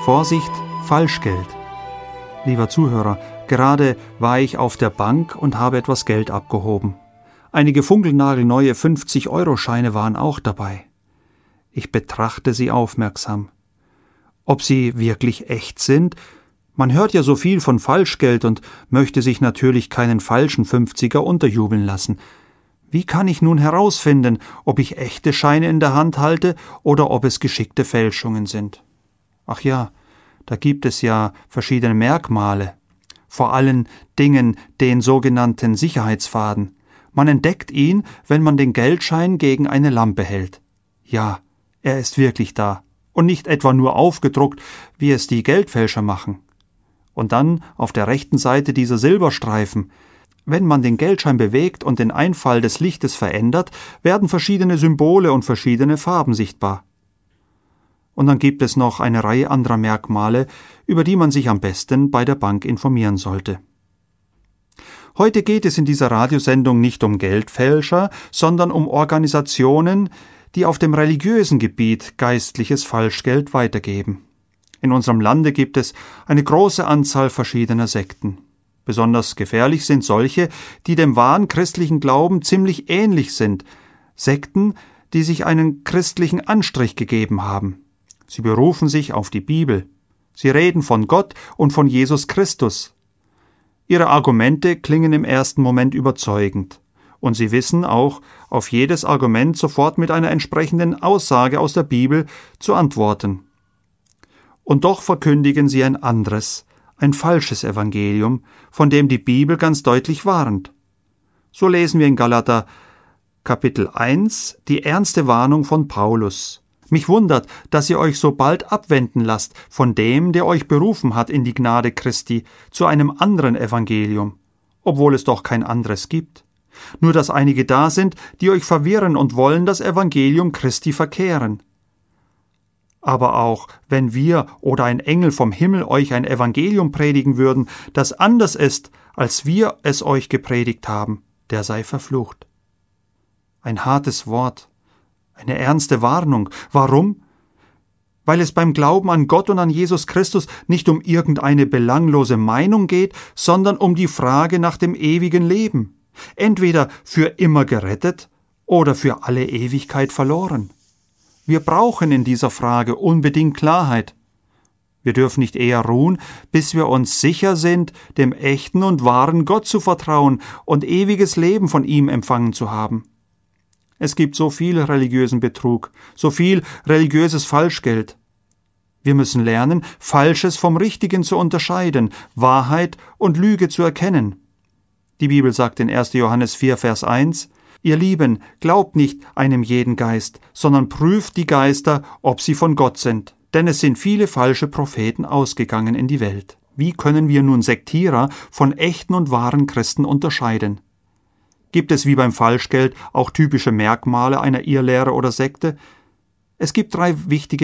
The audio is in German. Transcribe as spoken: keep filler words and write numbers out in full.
Vorsicht, Falschgeld. Lieber Zuhörer, gerade war ich auf der Bank und habe etwas Geld abgehoben. Einige funkelnagelneue fünfzig-Euro-Scheine waren auch dabei. Ich betrachte sie aufmerksam. Ob sie wirklich echt sind? Man hört ja so viel von Falschgeld und möchte sich natürlich keinen falschen Fünfziger unterjubeln lassen. Wie kann ich nun herausfinden, ob ich echte Scheine in der Hand halte oder ob es geschickte Fälschungen sind? Ach ja, da gibt es ja verschiedene Merkmale. Vor allen Dingen den sogenannten Sicherheitsfaden. Man entdeckt ihn, wenn man den Geldschein gegen eine Lampe hält. Ja, er ist wirklich da und nicht etwa nur aufgedruckt, wie es die Geldfälscher machen. Und dann auf der rechten Seite dieser Silberstreifen. Wenn man den Geldschein bewegt und den Einfall des Lichtes verändert, werden verschiedene Symbole und verschiedene Farben sichtbar. Und dann gibt es noch eine Reihe anderer Merkmale, über die man sich am besten bei der Bank informieren sollte. Heute geht es in dieser Radiosendung nicht um Geldfälscher, sondern um Organisationen, die auf dem religiösen Gebiet geistliches Falschgeld weitergeben. In unserem Lande gibt es eine große Anzahl verschiedener Sekten. Besonders gefährlich sind solche, die dem wahren christlichen Glauben ziemlich ähnlich sind. Sekten, die sich einen christlichen Anstrich gegeben haben. Sie berufen sich auf die Bibel. Sie reden von Gott und von Jesus Christus. Ihre Argumente klingen im ersten Moment überzeugend. Und sie wissen auch, auf jedes Argument sofort mit einer entsprechenden Aussage aus der Bibel zu antworten. Und doch verkündigen sie ein anderes, ein falsches Evangelium, von dem die Bibel ganz deutlich warnt. So lesen wir in Galater Kapitel eins die ernste Warnung von Paulus. Mich wundert, dass ihr euch so bald abwenden lasst von dem, der euch berufen hat in die Gnade Christi, zu einem anderen Evangelium, obwohl es doch kein anderes gibt. Nur dass einige da sind, die euch verwirren und wollen das Evangelium Christi verkehren. Aber auch wenn wir oder ein Engel vom Himmel euch ein Evangelium predigen würden, das anders ist, als wir es euch gepredigt haben, der sei verflucht. Ein hartes Wort. Eine ernste Warnung. Warum? Weil es beim Glauben an Gott und an Jesus Christus nicht um irgendeine belanglose Meinung geht, sondern um die Frage nach dem ewigen Leben. Entweder für immer gerettet oder für alle Ewigkeit verloren. Wir brauchen in dieser Frage unbedingt Klarheit. Wir dürfen nicht eher ruhen, bis wir uns sicher sind, dem echten und wahren Gott zu vertrauen und ewiges Leben von ihm empfangen zu haben. Es gibt so viel religiösen Betrug, so viel religiöses Falschgeld. Wir müssen lernen, Falsches vom Richtigen zu unterscheiden, Wahrheit und Lüge zu erkennen. Die Bibel sagt in erster Johannes vier, Vers eins, Ihr Lieben, glaubt nicht einem jeden Geist, sondern prüft die Geister, ob sie von Gott sind. Denn es sind viele falsche Propheten ausgegangen in die Welt. Wie können wir nun Sektierer von echten und wahren Christen unterscheiden? Gibt es wie beim Falschgeld auch typische Merkmale einer Irrlehre oder Sekte? Es gibt drei wichtige